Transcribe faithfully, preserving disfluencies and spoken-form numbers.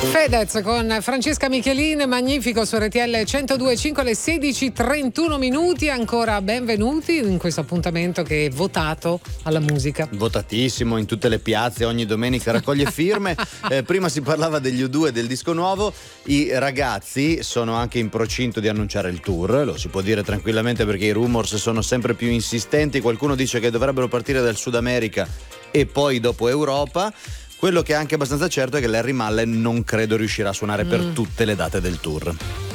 Fedez con Francesca Michelin, magnifico su R T L centodue e cinque alle sedici e trentuno minuti. Ancora benvenuti in questo appuntamento che è votato alla musica. Votatissimo in tutte le piazze, ogni domenica raccoglie firme. eh, prima si parlava degli U due, del disco nuovo. I ragazzi sono anche in procinto di annunciare il tour, lo si può dire tranquillamente perché i rumors sono sempre più insistenti. Qualcuno dice che dovrebbero partire dal Sud America e poi dopo Europa. Quello che è anche abbastanza certo è che Larry Mullen non credo riuscirà a suonare mm. per tutte le date del tour.